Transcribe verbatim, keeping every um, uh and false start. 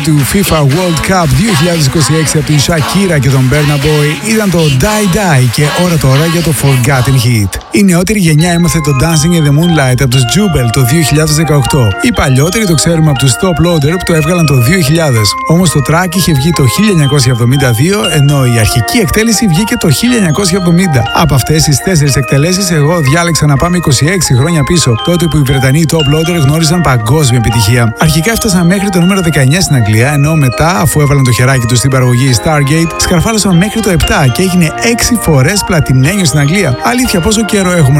του FIFA World Cup δύο χιλιάδες είκοσι έξι από την Shakira και τον Burna Boy ήταν το Die Die και ώρα τώρα για το Forgotten Hit. Η νεότερη γενιά έμαθε το Dancing in the Moonlight από τους Jubel το δύο χιλιάδες δεκαοκτώ. Οι παλιότεροι το ξέρουμε από τους Top Loader που το έβγαλαν το δύο χιλιάδες. Όμως το track είχε βγει το χίλια εννιακόσια εβδομήντα δύο, ενώ η αρχική εκτέλεση βγήκε το χίλια εννιακόσια εβδομήντα. Από αυτές τις τέσσερις εκτελέσεις, εγώ διάλεξα να πάμε είκοσι έξι χρόνια πίσω, τότε που οι Βρετανοί Top Loader γνώριζαν παγκόσμια επιτυχία. Αρχικά έφτασαν μέχρι το νούμερο δεκαεννιά στην Αγγλία, ενώ μετά, αφού έβαλαν το χεράκι του στην παραγωγή Stargate, σκαρφάλωσαν μέχρι το επτά και έγινε έξι φορές πλατινένιο στην Αγγλία. Αλήθεια, πόσο καιρό έχουμε